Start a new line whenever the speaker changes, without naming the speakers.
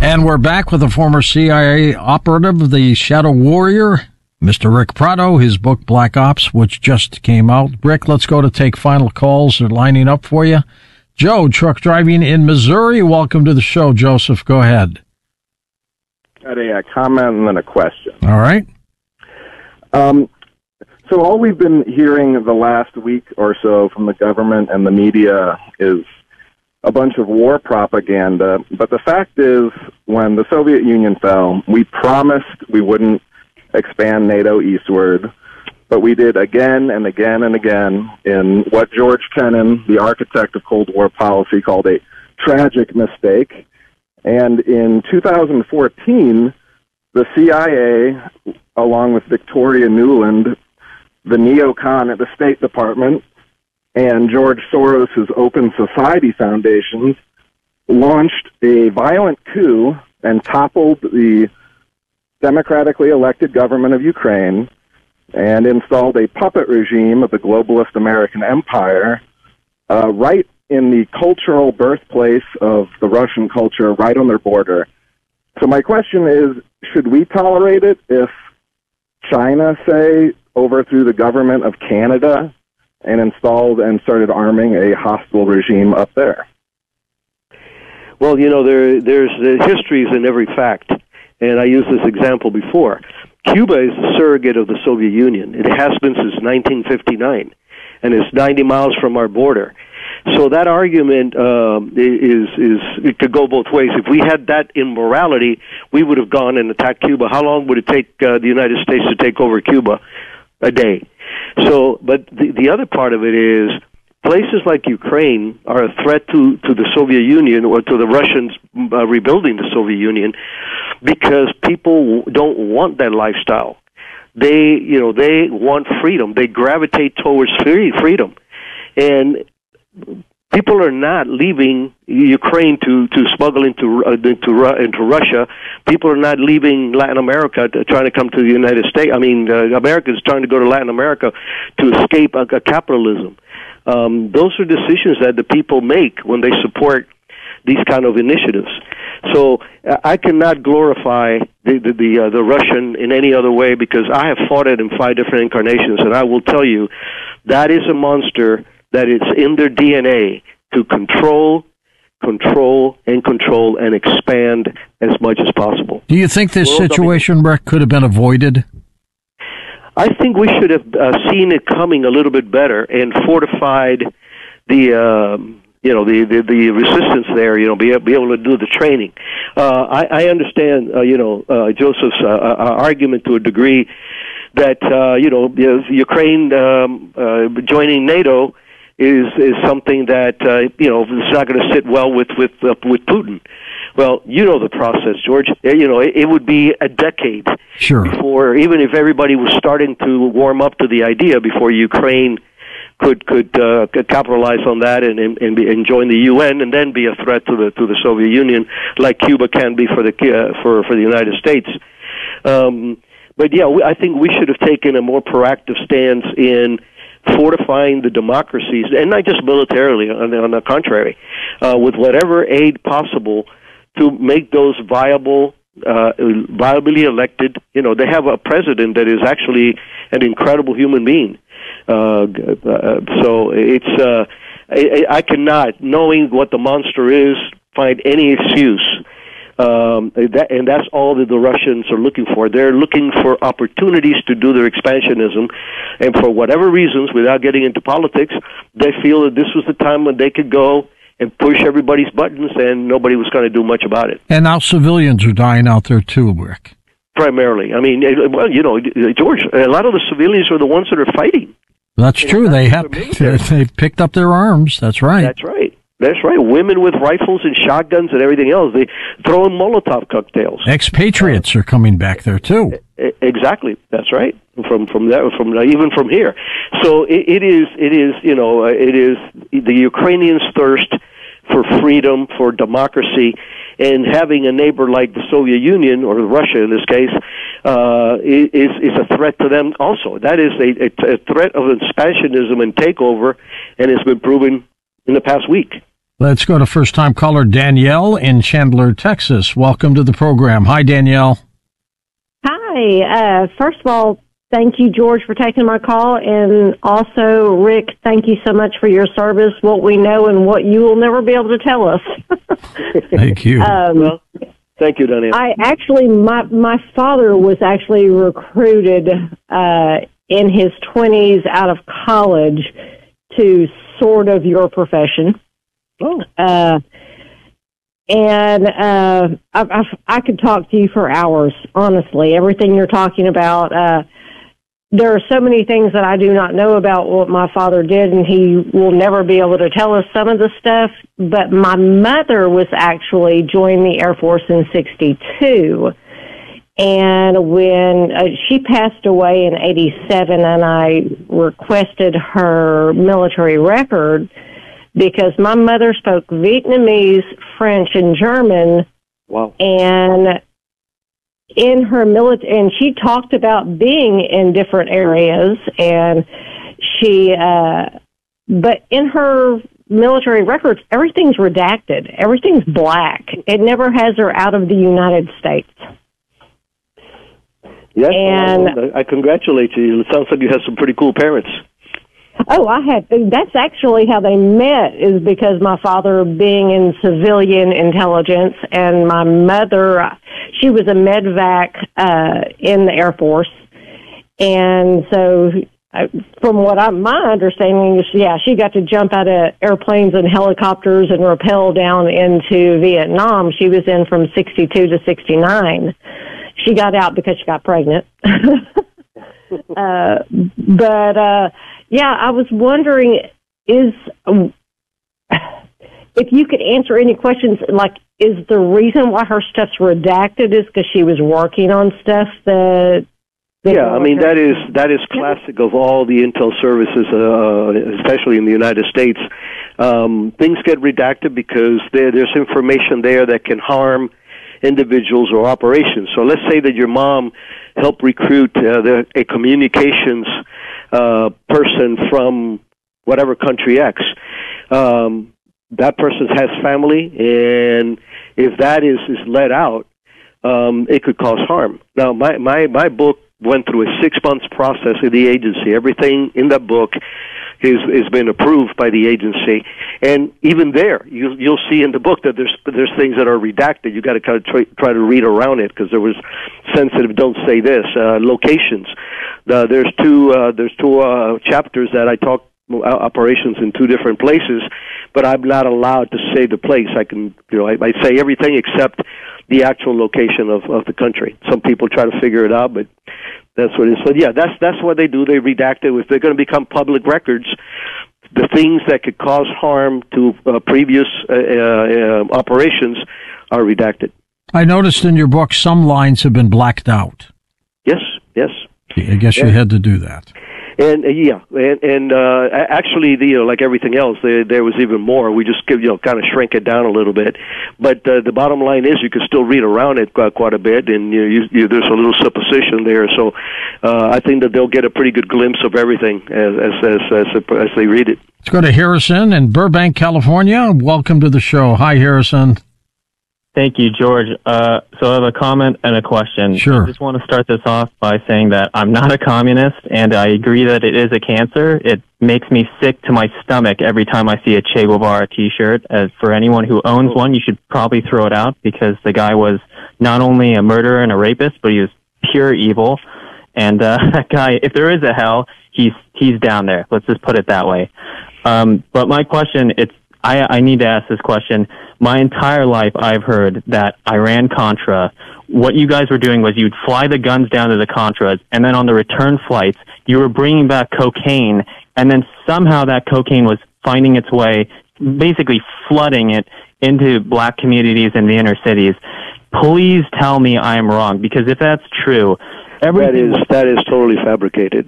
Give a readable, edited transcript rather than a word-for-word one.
And we're back with the former CIA operative, the Shadow Warrior, Mr. Rick Prado, his book Black Ops, which just came out. Rick, let's go to take final calls. They're lining up for you. Joe, truck driving in Missouri. Welcome to the show, Joseph. Go ahead.
Got a comment and then a question.
All right.
So all we've been hearing the last week or so from the government and the media is a bunch of war propaganda. But the fact is, when the Soviet Union fell, we promised we wouldn't expand NATO eastward, but we did again and again and again in what George Kennan, the architect of Cold War policy, called a tragic mistake. And in 2014, the CIA, along with Victoria Nuland, the neocon at the State Department, and George Soros' Open Society Foundations, launched a violent coup and toppled the democratically elected government of Ukraine and installed a puppet regime of the globalist American empire right in the cultural birthplace of the Russian culture, right on their border. So my question is, should we tolerate it if China, say, overthrew the government of Canada and installed and started arming a hostile regime up there?
Well, you know, there's histories in every fact, and I used this example before. Cuba is the surrogate of the Soviet Union. It has been since 1959, and it's 90 miles from our border. So that argument it could go both ways. If we had that immorality, we would have gone and attacked Cuba. How long would it take the United States to take over Cuba? A day. So, but the other part of it is places like Ukraine are a threat to the Soviet Union or to the Russians rebuilding the Soviet Union because people don't want that lifestyle. They want freedom. They gravitate towards freedom. And people are not leaving Ukraine to smuggle into Russia. People are not leaving Latin America trying to come to the United States. I mean, Americans trying to go to Latin America to escape capitalism. Those are decisions that the people make when they support these kind of initiatives. So I cannot glorify the Russian in any other way because I have fought it in 5 different incarnations, and I will tell you that is a monster that is in their DNA to control, and expand as much as possible.
Do you think this situation, Rick, could have been avoided?
I think we should have seen it coming a little bit better and fortified the resistance there. Be able to do the training. I understand Joseph's argument to a degree that Ukraine joining NATO is something that is not going to sit well with Putin. Well, you know the process, George. It would be a decade before, even if everybody was starting to warm up to the idea, before Ukraine could capitalize on that and join the UN and then be a threat to the Soviet Union, like Cuba can be for the United States. But yeah, I think we should have taken a more proactive stance in fortifying the democracies, and not just militarily, on the contrary, with whatever aid possible to make those viably elected. They have a president that is actually an incredible human being. So it's I cannot, knowing what the monster is, find any excuse. And that's all that the Russians are looking for. They're looking for opportunities to do their expansionism, and for whatever reasons, without getting into politics, they feel that this was the time when they could go and push everybody's buttons, and nobody was going to do much about it.
And now civilians are dying out there too, Rick.
Primarily. I mean, George, a lot of the civilians are the ones that are fighting.
That's true. They picked up their arms. That's right.
That's right. That's right. Women with rifles and shotguns and everything else. They throw in Molotov cocktails.
Expatriates are coming back there too.
Exactly. That's right. From even from here. So it is the Ukrainians' thirst for freedom, for democracy, and having a neighbor like the Soviet Union, or Russia in this case, is a threat to them also. That is a threat of expansionism and takeover, and it's been proven in the past week.
Let's go to first-time caller Danielle in Chandler, Texas. Welcome to the program. Hi, Danielle.
Hi. First of all, thank you, George, for taking my call. And also, Rick, thank you so much for your service, what we know and what you will never be able to tell us.
Thank you.
Well, thank you, Danielle.
My father was actually recruited in his 20s out of college to sort of your profession.
Oh.
I could talk to you for hours, honestly. Everything you're talking about, there are so many things that I do not know about what my father did, and he will never be able to tell us some of the stuff. But my mother was actually joined the Air Force in 1962. And when she passed away in 1987, and I requested her military record because my mother spoke Vietnamese, French, and German.
Wow.
And in her and she talked about being in different areas, and but in her military records, everything's redacted. Everything's black. It never has her out of the United States.
Yes,
and
I congratulate you. It sounds like you have some pretty cool parents.
Oh, that's actually how they met, is because my father being in civilian intelligence, and my mother, she was a medvac in the Air Force. And so from what my understanding is, she got to jump out of airplanes and helicopters and rappel down into Vietnam. She was in from 1962 to 1969. She got out because she got pregnant. I was wondering, if you could answer any questions, like, is the reason why her stuff's redacted is because she was working on stuff that...
Yeah, I mean, that is classic of all the intel services, especially in the United States. Things get redacted because there's information there that can harm individuals or operations. So let's say that your mom helped recruit a communications person from whatever country X. That person has family, and if that is let out, it could cause harm. Now, my book went through a 6-month process of the agency. Everything in that book has been approved by the agency, and even there, you'll see in the book that there's things that are redacted. You got to kind of try to read around it because there was sensitive. Don't say this. Locations. There's two chapters that I talk operations in 2 different places, but I'm not allowed to say the place. I can, I say everything except the actual location of the country. Some people try to figure it out, but that's what it is. So yeah, that's what they do. They redact it. If they're going to become public records, the things that could cause harm to previous operations are redacted.
I noticed in your book some lines have been blacked out.
Yes.
I guess you had to do that.
And actually, like everything else, there was even more. We just kind of shrink it down a little bit. But the bottom line is, you can still read around it quite a bit, and there's a little supposition there. So I think that they'll get a pretty good glimpse of everything as they read it.
Let's go to Harrison in Burbank, California. Welcome to the show. Hi, Harrison.
Thank you, George. So I have a comment and a question.
Sure.
I just want to start this off by saying that I'm not a communist, and I agree that it is a cancer. It makes me sick to my stomach every time I see a Che Guevara T-shirt. As for anyone who owns one, you should probably throw it out, because the guy was not only a murderer and a rapist, but he was pure evil. And that guy, if there is a hell, he's down there. Let's just put it that way. But my question, I need to ask this question. My entire life, I've heard that Iran-Contra, what you guys were doing was you'd fly the guns down to the Contras, and then on the return flights, you were bringing back cocaine, and then somehow that cocaine was finding its way, basically flooding it into black communities in the inner cities. Please tell me I am wrong, because if that's true,
that is totally fabricated.